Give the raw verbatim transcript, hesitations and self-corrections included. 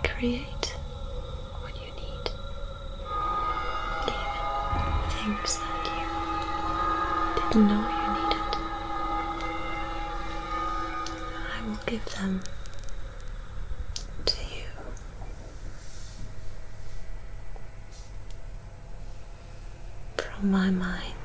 create what you need, even things that you didn't know you needed. I will give them to you. From my mind.